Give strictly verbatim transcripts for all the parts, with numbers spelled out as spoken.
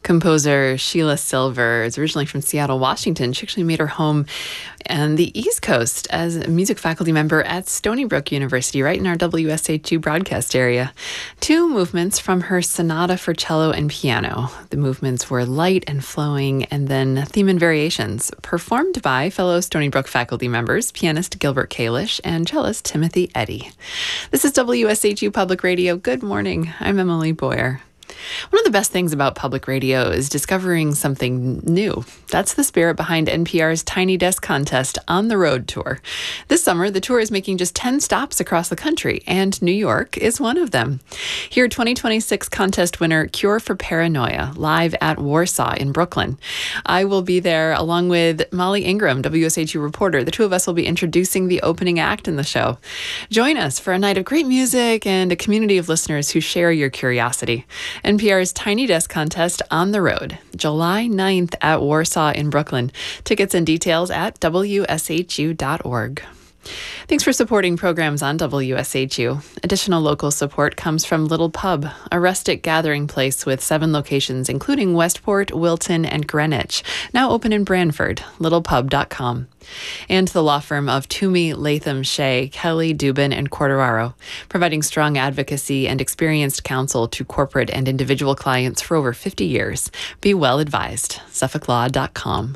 Composer Sheila Silver is originally from Seattle, Washington. She actually made her home on the East Coast as a music faculty member at Stony Brook University, right in our W S H U broadcast area. Two movements from her Sonata for Cello and Piano. The movements were light and flowing, and then theme and variations, performed by fellow Stony Brook faculty members, pianist Gilbert Kalish and cellist Timothy Eddy. This is W S H U Public Radio. Good morning. I'm Emily Boyer. One of the best things about public radio is discovering something new. That's the spirit behind N P R's Tiny Desk Contest On the Road tour. This summer, the tour is making just ten stops across the country, and New York is one of them. Hear twenty twenty-six contest winner Cure for Paranoia live at Warsaw in Brooklyn. I will be there along with Molly Ingram, W S H U reporter. The two of us will be introducing the opening act in the show. Join us for a night of great music and a community of listeners who share your curiosity. N P R's Tiny Desk Contest On the Road, July ninth at Warsaw in Brooklyn. Tickets and details at W S H U dot org. Thanks for supporting programs on W S H U. Additional local support comes from Little Pub, a rustic gathering place with seven locations, including Westport, Wilton, and Greenwich, now open in Branford, little pub dot com. And the law firm of Toomey, Latham, Shea, Kelly, Dubin, and Corderaro, providing strong advocacy and experienced counsel to corporate and individual clients for over fifty years. Be well advised. Suffolk Law dot com.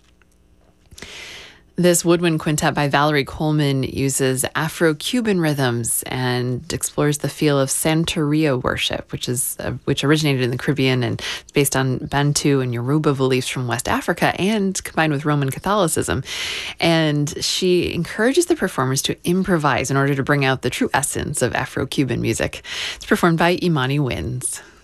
This woodwind quintet by Valerie Coleman uses Afro-Cuban rhythms and explores the feel of Santeria worship, which is uh, which originated in the Caribbean and is based on Bantu and Yoruba beliefs from West Africa and combined with Roman Catholicism. And she encourages the performers to improvise in order to bring out the true essence of Afro-Cuban music. It's performed by Imani Winds.